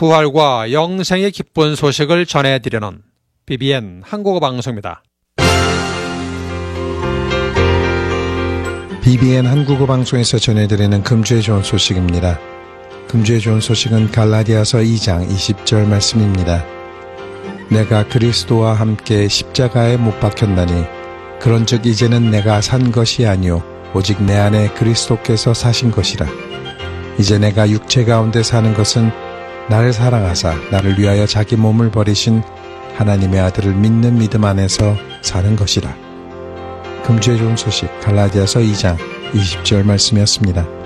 부활과 영생의 기쁜 소식을 전해드리는 BBN 한국어 방송입니다. BBN 한국어 방송에서 전해드리는 금주의 좋은 소식입니다. 금주의 좋은 소식은 갈라디아서 2장 20절 말씀입니다. 내가 그리스도와 함께 십자가에 못 박혔나니 그런즉 이제는 내가 산 것이 아니요 오직 내 안에 그리스도께서 사신 것이라. 이제 내가 육체 가운데 사는 것은 나를 사랑하사 나를 위하여 자기 몸을 버리신 하나님의 아들을 믿는 믿음 안에서 사는 것이라. 금주의 좋은 소식 갈라디아서 2장 20절 말씀이었습니다.